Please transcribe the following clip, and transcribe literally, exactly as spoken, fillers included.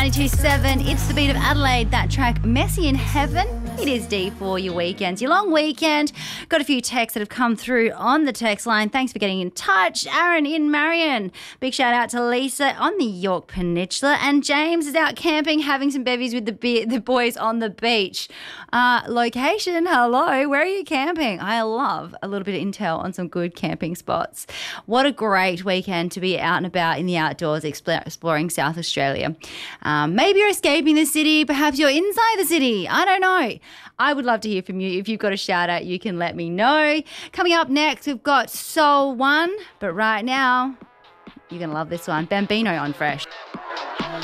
ninety-two point seven. It's the beat of Adelaide. That track, Messy in Heaven. It is D for your weekends, your long weekend. Got a few texts that have come through on the text line. Thanks for getting in touch. Aaron in Marion. Big shout out to Lisa on the York Peninsula. And James is out camping, having some bevies with the be- the boys on the beach. Uh, location, hello. Where are you camping? I love a little bit of intel on some good camping spots. What a great weekend to be out and about in the outdoors, explore- exploring South Australia. Um, maybe you're escaping the city. Perhaps you're inside the city. I don't know. I would love to hear from you. If you've got a shout out, you can let me know. Coming up next, we've got Soul One. But right now, you're going to love this one. Bambino on Fresh.